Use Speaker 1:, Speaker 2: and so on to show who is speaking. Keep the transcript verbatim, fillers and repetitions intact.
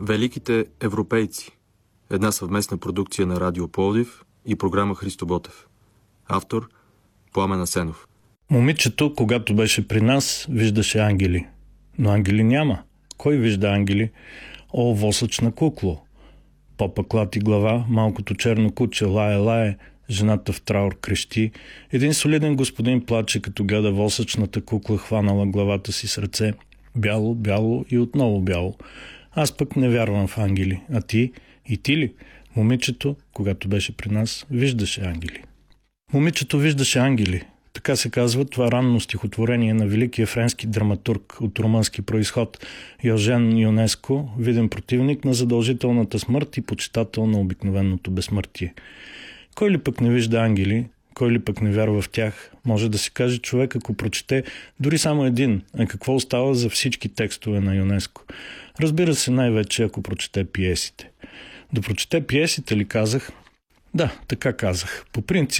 Speaker 1: Великите европейци. Една съвместна продукция на Радио Пловдив и програма Христо Ботев. Автор Пламен Асенов.
Speaker 2: Момичето, когато беше при нас, виждаше ангели. Но ангели няма. Кой вижда ангели? О, восъчна кукло! Попа клати глава, малкото черно куче лае, лае, жената в траур крещи. Един солиден господин плаче, като гледа восъчната кукла, хванала главата си с ръце. Бяло, бяло и отново бяло. Аз пък не вярвам в ангели. А ти? И ти ли? Момичето, когато беше при нас, виждаше ангели. Момичето виждаше ангели. Така се казва това ранно стихотворение на великия френски драматург от румънски произход Йожен Йонеско, виден противник на задължителната смърт и почитател на обикновеното безсмъртие. Кой ли пък не вижда ангели, кой ли пък не вярва в тях, може да се каже човек, ако прочете дори само един, а какво остава за всички текстове на Йонеско. Разбира се, най-вече ако прочете пиесите. Да прочете пиесите ли казах? Да, така казах. По принцип